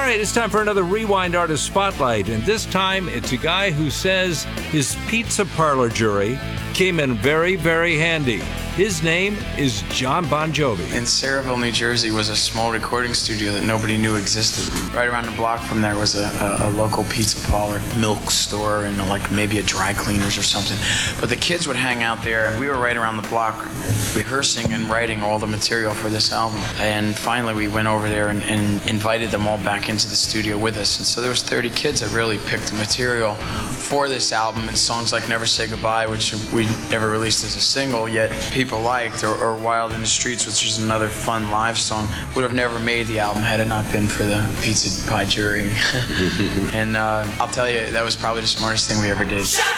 right, it's time for another Rewind Artist Spotlight, and this time it's a guy who says his pizza parlor jury came in very, very handy. His name is Jon Bon Jovi. In Saraville, New Jersey was a small recording studio that nobody knew existed. Right around the block from there was a local pizza parlor, milk store, and like maybe a dry cleaners or something. But the kids would hang out there, and we were right around the block rehearsing and writing all the material for this album. And finally we went over there and invited them all back into the studio with us. And so there was 30 kids that really picked the material for this album, and songs like Never Say Goodbye, which we never released as a single, yet people liked, or Wild in the Streets, which is another fun live song, would have never made the album had it not been for the pizza pie jury. And I'll tell you, that was probably the smartest thing we ever did.